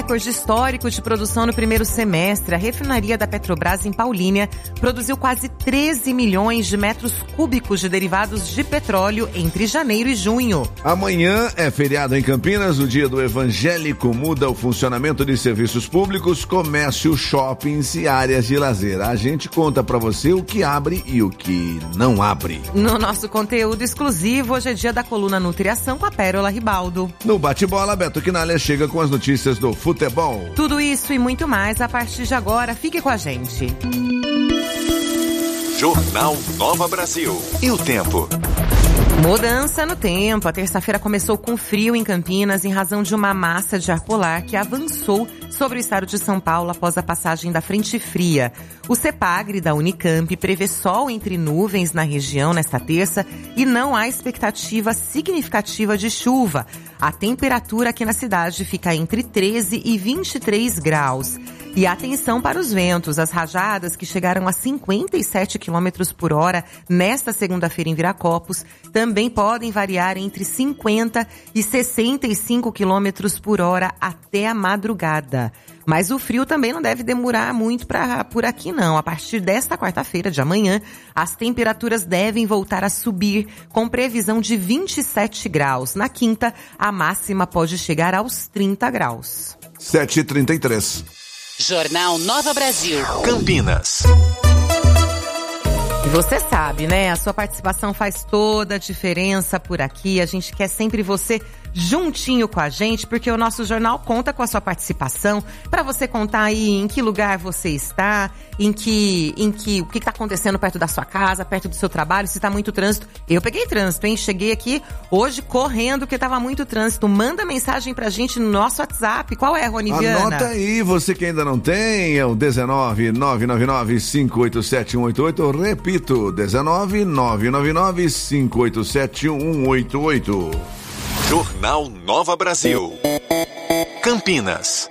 recorde histórico de produção no primeiro semestre. A refinaria da Petrobras em Paulínia produziu quase 13 milhões de metros cúbicos de derivados de petróleo entre janeiro e junho. Amanhã é feriado em Campinas, o dia do evangélico. Muda o funcionamento de serviços públicos, comércio, shoppings e áreas de lazer. A gente conta pra você o que abre e o que não abre. No nosso conteúdo exclusivo, hoje é dia da coluna Nutriação com a Pérola Ribaldo. No bate-bola, Beto Quinalha chega com as notícias do futebol. Tudo isso e muito mais a partir de agora. Fique com a gente. Jornal Nova Brasil. E o tempo? Mudança no tempo. A terça-feira começou com frio em Campinas em razão de uma massa de ar polar que avançou sobre o estado de São Paulo após a passagem da frente fria. O CEPAGRE da Unicamp prevê sol entre nuvens na região nesta terça e não há expectativa significativa de chuva. A temperatura aqui na cidade fica entre 13 e 23 graus. E atenção para os ventos. As rajadas que chegaram a 57 km por hora nesta segunda-feira em Viracopos também podem variar entre 50 e 65 km por hora até a madrugada. Mas o frio também não deve demorar muito por aqui não. A partir desta quarta-feira de amanhã, as temperaturas devem voltar a subir com previsão de 27 graus. Na quinta, a máxima pode chegar aos 30 graus. 7h33. Jornal Nova Brasil. Campinas. E você sabe, né? A sua participação faz toda a diferença por aqui. A gente quer sempre você juntinho com a gente, porque o nosso jornal conta com a sua participação, para você contar aí em que lugar você está, o que está acontecendo perto da sua casa, perto do seu trabalho, se está muito trânsito. Eu peguei trânsito, hein? Cheguei aqui hoje correndo porque estava muito trânsito. Manda mensagem pra gente no nosso WhatsApp. Qual é, Rony Viana? Anota aí, você que ainda não tem, é o 19999587188. Repito, 19999587188. Jornal Nova Brasil. Campinas.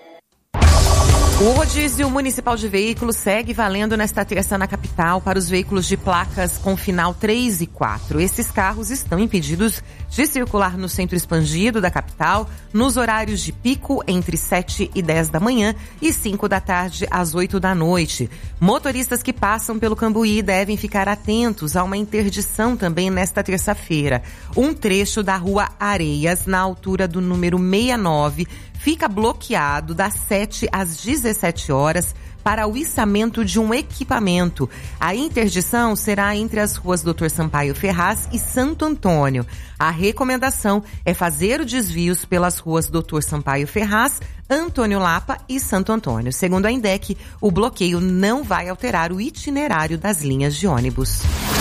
O rodízio municipal de veículos segue valendo nesta terça na capital para os veículos de placas com final 3 e 4. Esses carros estão impedidos de circular no centro expandido da capital nos horários de pico entre 7 e 10 da manhã e 5 da tarde às 8 da noite. Motoristas que passam pelo Cambuí devem ficar atentos a uma interdição também nesta terça-feira. Um trecho da rua Areias, na altura do número 69, fica bloqueado das 7 às 17 horas para o içamento de um equipamento. A interdição será entre as ruas Dr. Sampaio Ferraz e Santo Antônio. A recomendação é fazer os desvios pelas ruas Dr. Sampaio Ferraz, Antônio Lapa e Santo Antônio. Segundo a INDEC, o bloqueio não vai alterar o itinerário das linhas de ônibus.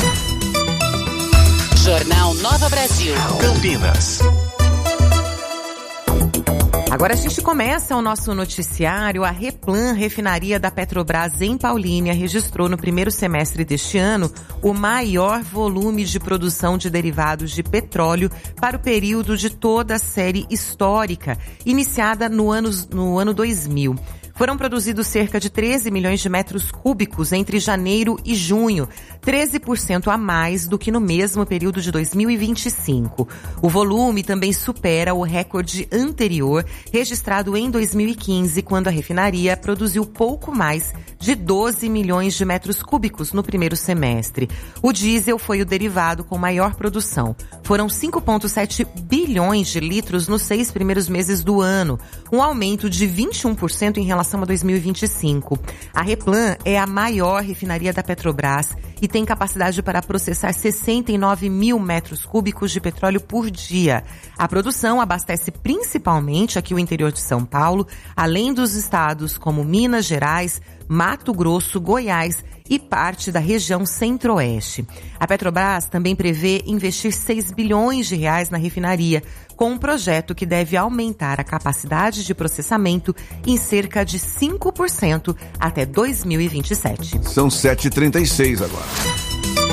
Jornal Nova Brasil. Campinas. Agora a gente começa o nosso noticiário. A Replan, refinaria da Petrobras em Paulínia, registrou no primeiro semestre deste ano o maior volume de produção de derivados de petróleo para o período de toda a série histórica, iniciada no ano 2000. Foram produzidos cerca de 13 milhões de metros cúbicos entre janeiro e junho, 13% a mais do que no mesmo período de 2025. O volume também supera o recorde anterior, registrado em 2015, quando a refinaria produziu pouco mais de 12 milhões de metros cúbicos no primeiro semestre. O diesel foi o derivado com maior produção. Foram 5,7 bilhões de litros nos 6 primeiros meses do ano, um aumento de 21% em relação a 2025. A Replan é a maior refinaria da Petrobras e tem capacidade para processar 69 mil metros cúbicos de petróleo por dia. A produção abastece principalmente aqui o interior de São Paulo, além dos estados como Minas Gerais, Mato Grosso, Goiás e parte da região centro-oeste. A Petrobras também prevê investir 6 bilhões de reais na refinaria, com um projeto que deve aumentar a capacidade de processamento em cerca de 5% até 2027. São 7h36 agora.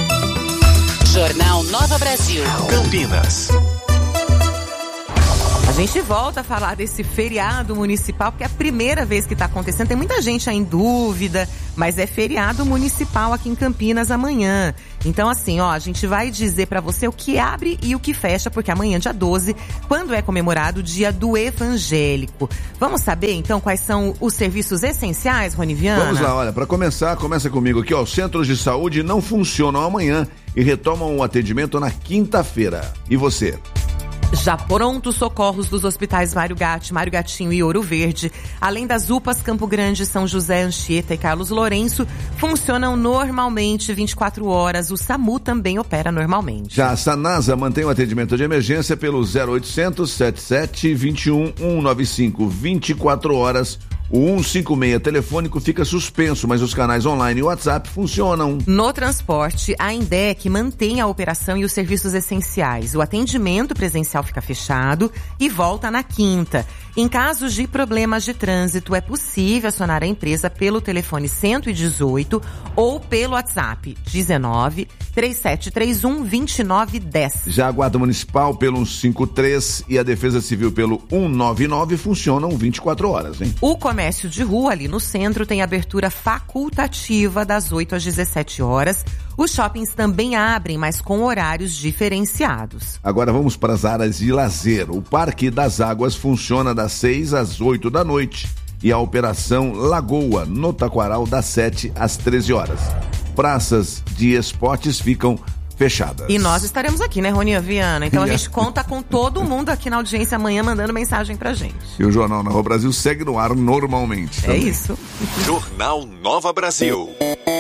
Jornal Nova Brasil. Campinas. A gente volta a falar desse feriado municipal, porque é a primeira vez que está acontecendo. Tem muita gente aí em dúvida, mas é feriado municipal aqui em Campinas amanhã. Então, assim, a gente vai dizer para você o que abre e o que fecha, porque amanhã, dia 12, quando é comemorado o Dia do Evangélico. Vamos saber, então, quais são os serviços essenciais, Rony Viana? Vamos lá, olha, para começar, começa comigo aqui, os centros de saúde não funcionam amanhã e retomam o atendimento na quinta-feira. E você? Já prontos socorros dos hospitais Mário Gatti, Mário Gatinho e Ouro Verde, além das UPAs Campo Grande, São José, Anchieta e Carlos Lourenço, funcionam normalmente 24 horas. O SAMU também opera normalmente. Já a Sanasa mantém o atendimento de emergência pelo 0800 77 21 195, 24 horas. O 156 telefônico fica suspenso, mas os canais online e WhatsApp funcionam. No transporte, a Indec mantém a operação e os serviços essenciais. O atendimento presencial fica fechado e volta na quinta. Em casos de problemas de trânsito, é possível acionar a empresa pelo telefone 118 ou pelo WhatsApp 19 3731 2910. Já a Guarda Municipal pelo 153 e a Defesa Civil pelo 199 funcionam 24 horas, hein? O comércio de rua ali no centro tem abertura facultativa das 8 às 17 horas. Os shoppings também abrem, mas com horários diferenciados. Agora vamos para as áreas de lazer. O Parque das Águas funciona das 6 às 8 da noite e a Operação Lagoa, no Taquaral, das 7 às 13 horas. Praças de esportes ficam fechadas. E nós estaremos aqui, né, Rony Viana? Então a gente conta com todo mundo aqui na audiência amanhã mandando mensagem pra gente. E o Jornal Nova Brasil segue no ar normalmente. É isso. Jornal Nova Brasil.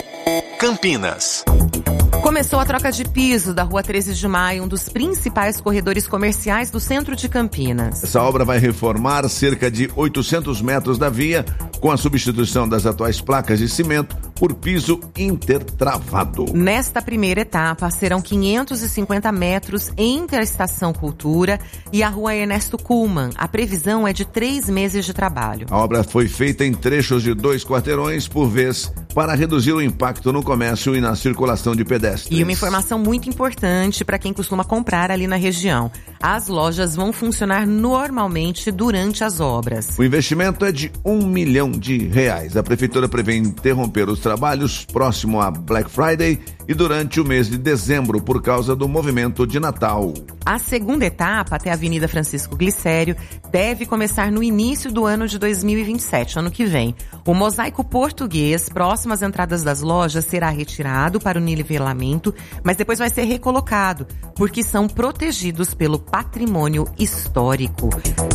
Campinas. Começou a troca de piso da Rua 13 de Maio, um dos principais corredores comerciais do centro de Campinas. Essa obra vai reformar cerca de 800 metros da via, com a substituição das atuais placas de cimento por piso intertravado. Nesta primeira etapa, serão 550 metros entre a Estação Cultura e a Rua Ernesto Kuhlmann. A previsão é de 3 meses de trabalho. A obra foi feita em trechos de 2 quarteirões por vez, para reduzir o impacto no comércio e na circulação de pedestres. E uma informação muito importante para quem costuma comprar ali na região. As lojas vão funcionar normalmente durante as obras. O investimento é de R$1 milhão. A Prefeitura prevê interromper os trabalhos próximo a Black Friday e durante o mês de dezembro por causa do movimento de Natal. A segunda etapa, até a Avenida Francisco Glicério, deve começar no início do ano de 2027, ano que vem. O mosaico português, próximo às entradas das lojas, será retirado para o nivelamento, mas depois vai ser recolocado, porque são protegidos pelo patrimônio histórico.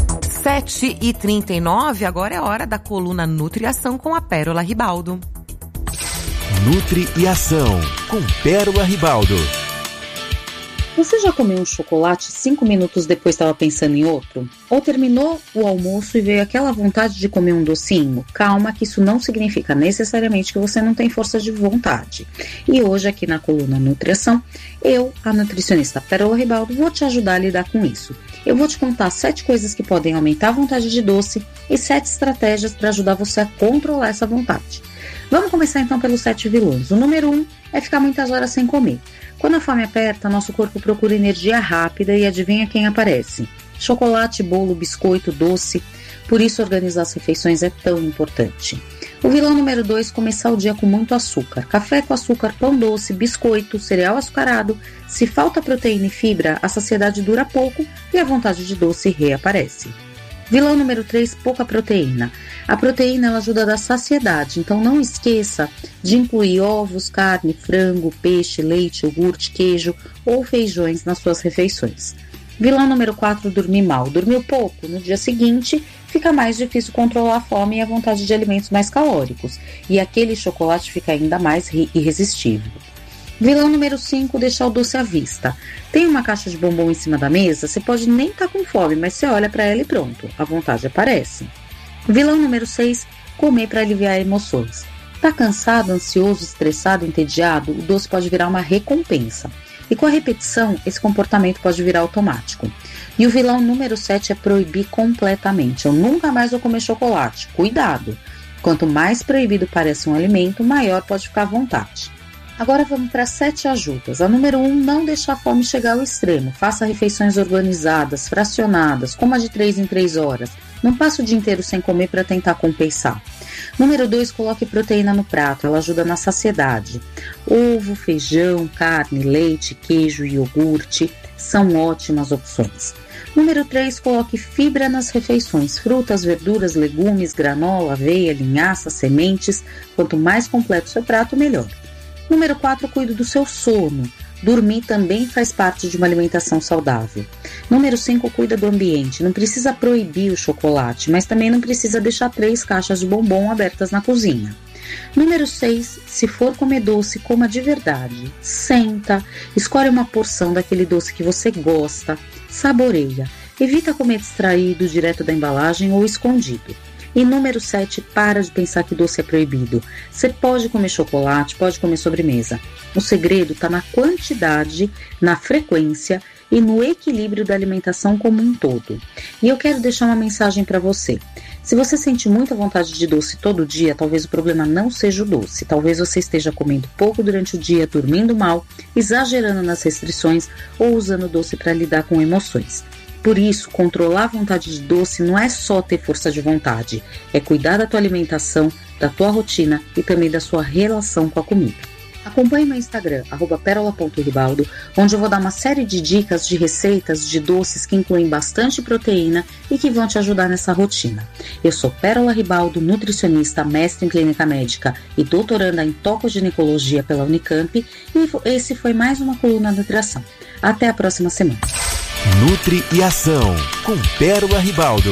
7h39, agora é hora da coluna Nutri e Ação com a Pérola Ribaldo. Nutri e Ação, com Pérola Ribaldo. Você já comeu um chocolate 5 minutos depois estava pensando em outro? Ou terminou o almoço e veio aquela vontade de comer um docinho? Calma, que isso não significa necessariamente que você não tem força de vontade. E hoje aqui na coluna Nutriação, eu, a nutricionista Pérola Ribaldo, vou te ajudar a lidar com isso. Eu vou te contar 7 coisas que podem aumentar a vontade de doce e 7 estratégias para ajudar você a controlar essa vontade. Vamos começar então pelos 7 vilões. O número 1 é ficar muitas horas sem comer. Quando a fome aperta, nosso corpo procura energia rápida e adivinha quem aparece? Chocolate, bolo, biscoito, doce. Por isso, organizar as refeições é tão importante. O vilão número 2, começar o dia com muito açúcar. Café com açúcar, pão doce, biscoito, cereal açucarado. Se falta proteína e fibra, a saciedade dura pouco e a vontade de doce reaparece. Vilão número 3, pouca proteína. A proteína ela ajuda a dar saciedade, então não esqueça de incluir ovos, carne, frango, peixe, leite, iogurte, queijo ou feijões nas suas refeições. Vilão número 4, dormir mal. Dormiu pouco, no dia seguinte fica mais difícil controlar a fome e a vontade de alimentos mais calóricos, e aquele chocolate fica ainda mais irresistível. Vilão número 5, deixar o doce à vista. Tem uma caixa de bombom em cima da mesa, você pode nem estar com fome, mas você olha para ela e pronto, a vontade aparece. Vilão número 6, comer para aliviar emoções. Tá cansado, ansioso, estressado, entediado? O doce pode virar uma recompensa. E com a repetição, esse comportamento pode virar automático. E o vilão número 7 é proibir completamente. Eu nunca mais vou comer chocolate. Cuidado! Quanto mais proibido parece um alimento, maior pode ficar a vontade. Agora vamos para 7 ajudas. A número 1, não deixar a fome chegar ao extremo. Faça refeições organizadas, fracionadas, coma de 3 em 3 horas. Não passe o dia inteiro sem comer para tentar compensar. Número 2, coloque proteína no prato, ela ajuda na saciedade. Ovo, feijão, carne, leite, queijo e iogurte são ótimas opções. Número 3, coloque fibra nas refeições, frutas, verduras, legumes, granola, aveia, linhaça, sementes. Quanto mais completo o seu prato, melhor. Número 4, cuide do seu sono. Dormir também faz parte de uma alimentação saudável. Número 5, cuida do ambiente. Não precisa proibir o chocolate, mas também não precisa deixar 3 caixas de bombom abertas na cozinha. Número 6, se for comer doce, coma de verdade. Senta, escolhe uma porção daquele doce que você gosta, saboreia. Evita comer distraído, direto da embalagem ou escondido. E número 7, para de pensar que doce é proibido. Você pode comer chocolate, pode comer sobremesa. O segredo está na quantidade, na frequência e no equilíbrio da alimentação como um todo. E eu quero deixar uma mensagem para você. Se você sente muita vontade de doce todo dia, talvez o problema não seja o doce. Talvez você esteja comendo pouco durante o dia, dormindo mal, exagerando nas restrições ou usando doce para lidar com emoções. Por isso, controlar a vontade de doce não é só ter força de vontade, é cuidar da tua alimentação, da tua rotina e também da sua relação com a comida. Acompanhe meu Instagram, @perola.ribaldo, onde eu vou dar uma série de dicas de receitas de doces que incluem bastante proteína e que vão te ajudar nessa rotina. Eu sou Pérola Ribaldo, nutricionista, mestre em clínica médica e doutoranda em tocoginecologia pela Unicamp, e esse foi mais uma coluna Nutriação. Até a próxima semana. Nutri e Ação, com Pérola Ribaldo.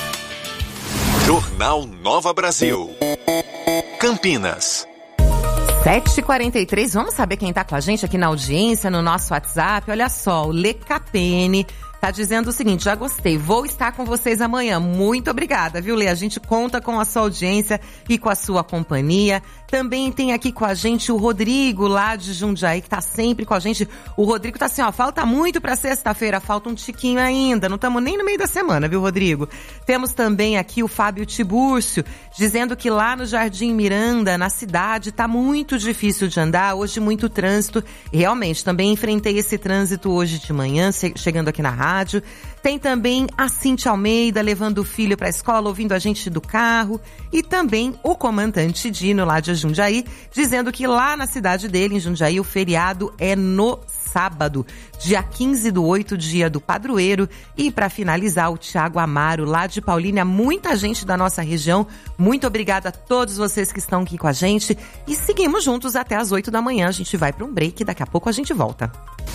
Jornal Nova Brasil. Campinas. 7h43, vamos saber quem tá com a gente aqui na audiência, no nosso WhatsApp. Olha só, o Lecapene tá dizendo o seguinte: já gostei, vou estar com vocês amanhã. Muito obrigada, viu, Lê? A gente conta com a sua audiência e com a sua companhia. Também tem aqui com a gente o Rodrigo, lá de Jundiaí, que tá sempre com a gente. O Rodrigo tá assim, ó, falta muito pra sexta-feira, falta um tiquinho ainda. Não estamos nem no meio da semana, viu, Rodrigo? Temos também aqui o Fábio Tibúrcio, dizendo que lá no Jardim Miranda, na cidade, tá muito difícil de andar, hoje muito trânsito. Realmente, também enfrentei esse trânsito hoje de manhã, chegando aqui na rádio. Tem também a Cintia Almeida levando o filho para a escola, ouvindo a gente do carro. E também o comandante Dino, lá de Jundiaí, dizendo que lá na cidade dele, em Jundiaí, o feriado é no sábado, dia 15/8, dia do padroeiro. E para finalizar, o Thiago Amaro, lá de Paulínia, muita gente da nossa região. Muito obrigada a todos vocês que estão aqui com a gente. E seguimos juntos até as 8 da manhã. A gente vai para um break e daqui a pouco a gente volta.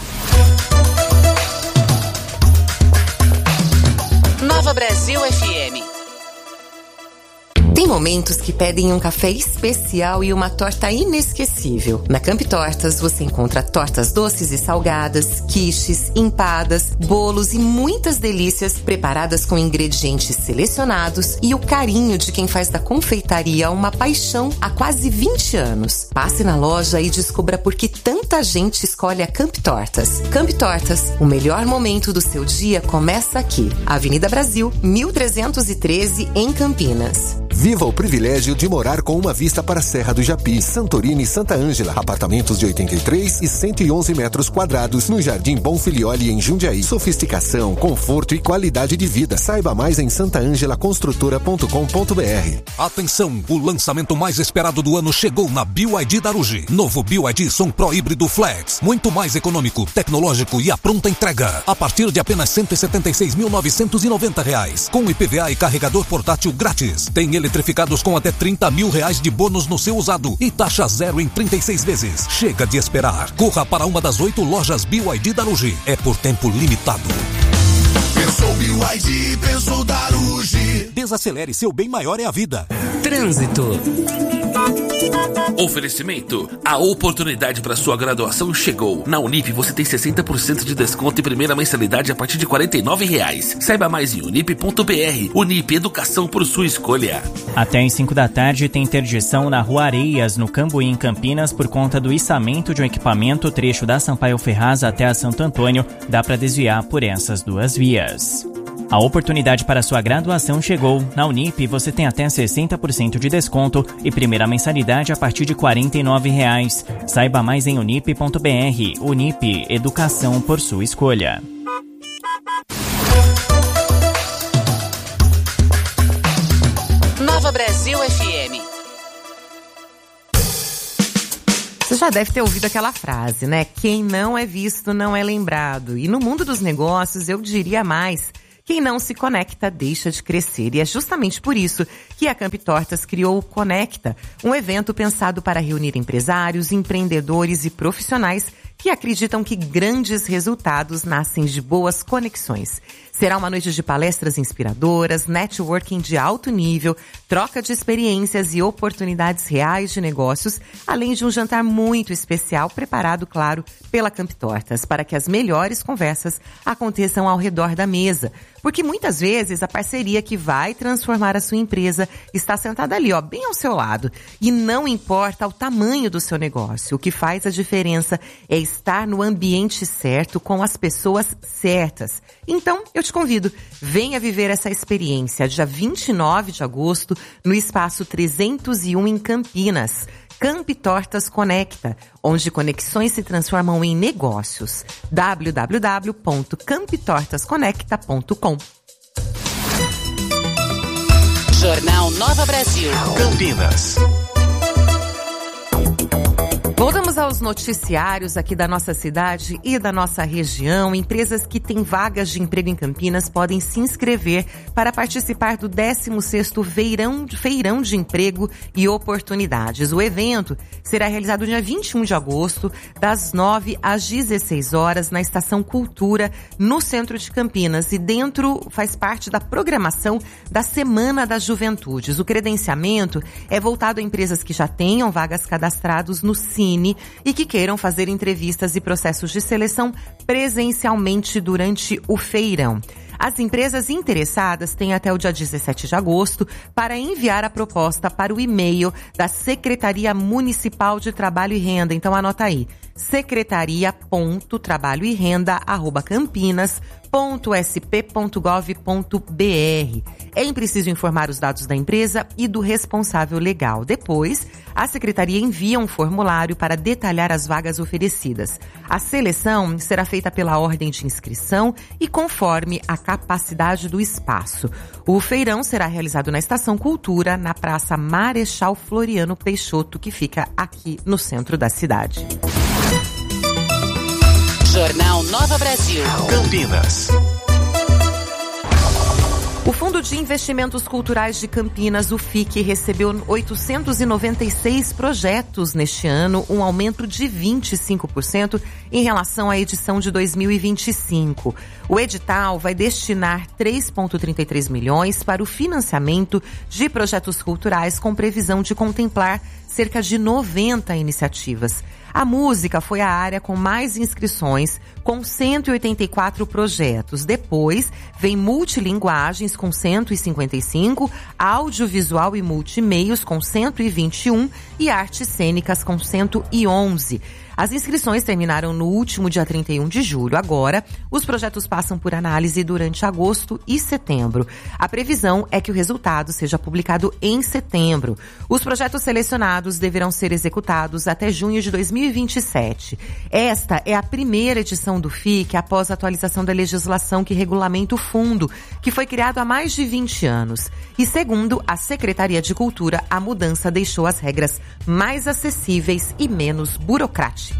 Nova Brasil FM. Tem momentos que pedem um café especial e uma torta inesquecível. Na Camp Tortas você encontra tortas doces e salgadas, quiches, empadas, bolos e muitas delícias preparadas com ingredientes selecionados e o carinho de quem faz da confeitaria uma paixão há quase 20 anos. Passe na loja e descubra por que tanta gente escolhe a Camp Tortas. Camp Tortas, o melhor momento do seu dia começa aqui. Avenida Brasil, 1313, em Campinas. Viva o privilégio de morar com uma vista para a Serra do Japi, Santorini e Santa Ângela. Apartamentos de 83 e 111 metros quadrados no Jardim Bonfilioli, em Jundiaí. Sofisticação, conforto e qualidade de vida. Saiba mais em santaangelaconstrutora.com.br. Atenção, o lançamento mais esperado do ano chegou na BYD da Ruge. Novo BYD Som Pro Híbrido Flex. Muito mais econômico, tecnológico e a pronta entrega. A partir de apenas R$ 176.990. Com IPVA e carregador portátil grátis. Tem eletrificados com até R$30 mil de bônus no seu usado e taxa zero em 36 vezes. Chega de esperar. Corra para uma das 8 lojas BYD da Ruge. É por tempo limitado. Pensou BYD, pensou Daruge. Desacelere, seu bem maior é a vida. Trânsito. Oferecimento. A oportunidade para sua graduação chegou. Na Unip você tem 60% de desconto e primeira mensalidade a partir de R$ 49,00. Saiba mais em unip.br. Unip, educação por sua escolha. Até às 5 da tarde tem interdição na Rua Areias, no Cambuí, em Campinas, por conta do içamento de um equipamento, trecho da Sampaio Ferraz até a Santo Antônio. Dá para desviar por essas duas vias. A oportunidade para sua graduação chegou. Na Unip, você tem até 60% de desconto e primeira mensalidade a partir de R$ 49,00. Saiba mais em unip.br. Unip, educação por sua escolha. Nova Brasil FM. Você já deve ter ouvido aquela frase, né? Quem não é visto não é lembrado. E no mundo dos negócios, eu diria mais. Quem não se conecta deixa de crescer. E é justamente por isso que a Camp Tortas criou o Conecta, um evento pensado para reunir empresários, empreendedores e profissionais que acreditam que grandes resultados nascem de boas conexões. Será uma noite de palestras inspiradoras, networking de alto nível, troca de experiências e oportunidades reais de negócios, além de um jantar muito especial preparado, claro, pela Camp Tortas, para que as melhores conversas aconteçam ao redor da mesa. Porque muitas vezes a parceria que vai transformar a sua empresa está sentada ali, bem ao seu lado. E não importa o tamanho do seu negócio, o que faz a diferença é estar no ambiente certo, com as pessoas certas. Então, eu te convido, venha viver essa experiência dia 29 de agosto no Espaço 301 em Campinas. Camp Tortas Conecta, onde conexões se transformam em negócios. www.camptortasconecta.com. Jornal Nova Brasil. Campinas. Voltamos aos noticiários aqui da nossa cidade e da nossa região. Empresas que têm vagas de emprego em Campinas podem se inscrever para participar do 16º Feirão de Emprego e Oportunidades. O evento será realizado dia 21 de agosto, das 9 às 16 horas, na Estação Cultura, no centro de Campinas. E dentro faz parte da programação da Semana das Juventudes. O credenciamento é voltado a empresas que já tenham vagas cadastradas no Cine e que queiram fazer entrevistas e processos de seleção presencialmente durante o feirão. As empresas interessadas têm até o dia 17 de agosto para enviar a proposta para o e-mail da Secretaria Municipal de Trabalho e Renda. Então anota aí, secretaria.trabalhoerenda@campinas.sp.gov.br. É preciso informar os dados da empresa e do responsável legal. Depois, a Secretaria envia um formulário para detalhar as vagas oferecidas. A seleção será feita pela ordem de inscrição e conforme a capacidade do espaço. O feirão será realizado na Estação Cultura, na Praça Marechal Floriano Peixoto, que fica aqui no centro da cidade. Jornal Nova Brasil. Campinas. O Fundo de Investimentos Culturais de Campinas, o FIC, recebeu 896 projetos neste ano, um aumento de 25% em relação à edição de 2025. O edital vai destinar 3,33 milhões para o financiamento de projetos culturais, com previsão de contemplar cerca de 90 iniciativas. A música foi a área com mais inscrições, com 184 projetos. Depois, vem multilinguagens com 155, audiovisual e multimeios com 121 e artes cênicas com 111. As inscrições terminaram no último dia 31 de julho. Agora, os projetos passam por análise durante agosto e setembro. A previsão é que o resultado seja publicado em setembro. Os projetos selecionados deverão ser executados até junho de 2027. Esta é a primeira edição do FIC após a atualização da legislação que regulamenta o fundo, que foi criado há mais de 20 anos. E segundo a Secretaria de Cultura, a mudança deixou as regras mais acessíveis e menos burocráticas.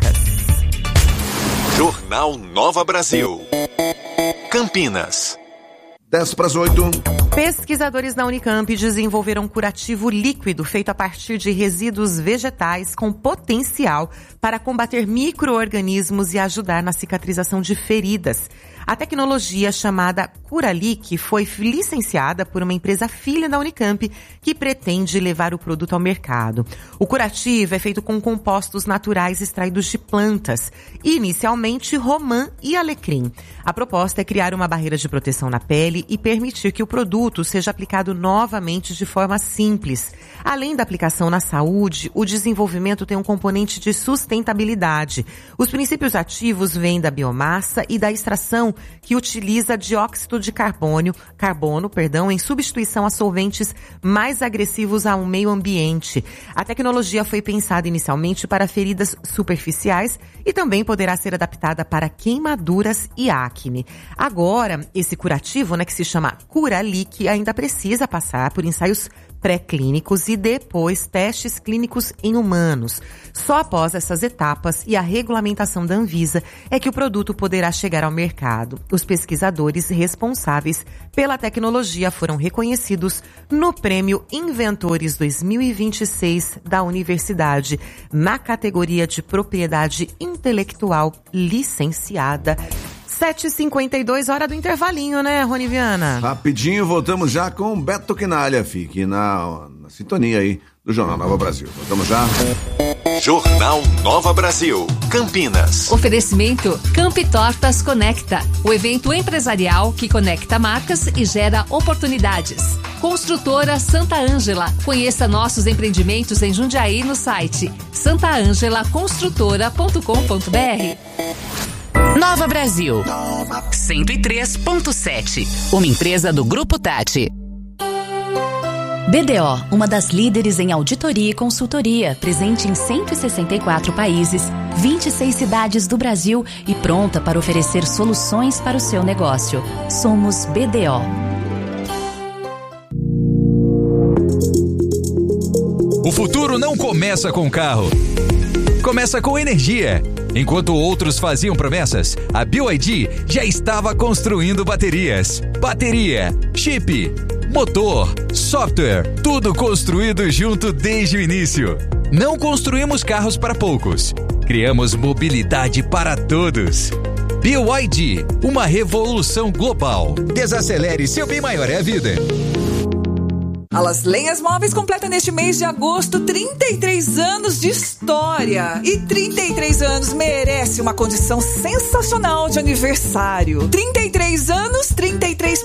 Jornal Nova Brasil. Campinas. 7:10. Pesquisadores da Unicamp desenvolveram um curativo líquido feito a partir de resíduos vegetais com potencial para combater micro-organismos e ajudar na cicatrização de feridas. A tecnologia chamada Curalic foi licenciada por uma empresa filha da Unicamp que pretende levar o produto ao mercado. O curativo é feito com compostos naturais extraídos de plantas, inicialmente romã e alecrim. A proposta é criar uma barreira de proteção na pele e permitir que o produto seja aplicado novamente de forma simples. Além da aplicação na saúde, o desenvolvimento tem um componente de sustentabilidade. Os princípios ativos vêm da biomassa e da extração solução que utiliza dióxido de carbono, em substituição a solventes mais agressivos ao meio ambiente. A tecnologia foi pensada inicialmente para feridas superficiais e também poderá ser adaptada para queimaduras e acne. Agora, esse curativo, que se chama Curalic, ainda precisa passar por ensaios pré-clínicos e depois testes clínicos em humanos. Só após essas etapas e a regulamentação da Anvisa é que o produto poderá chegar ao mercado. Os pesquisadores responsáveis pela tecnologia foram reconhecidos no Prêmio Inventores 2026 da Universidade, na categoria de Propriedade Intelectual Licenciada. 7h52, hora do intervalinho, né, Rony Viana? Rapidinho, voltamos já com Beto Quinalha. Fique na sintonia aí do Jornal Nova Brasil. Voltamos já. Jornal Nova Brasil, Campinas. Oferecimento Campi Tortas Conecta, o evento empresarial que conecta marcas e gera oportunidades. Construtora Santa Ângela. Conheça nossos empreendimentos em Jundiaí no site santaangelaconstrutora.com.br. Nova Brasil 103.7, uma empresa do Grupo Tati. BDO, uma das líderes em auditoria e consultoria, presente em 164 países, 26 cidades do Brasil e pronta para oferecer soluções para o seu negócio. Somos BDO. O futuro não começa com carro. Começa com energia. Enquanto outros faziam promessas, a BYD já estava construindo baterias. Bateria, chip, motor, software, tudo construído junto desde o início. Não construímos carros para poucos. Criamos mobilidade para todos. BYD, uma revolução global. Desacelere, seu bem maior é a vida. A Las Lenhas Móveis completa neste mês de agosto 33 anos de história. E 33 anos merece uma condição sensacional de aniversário. 33 anos, 33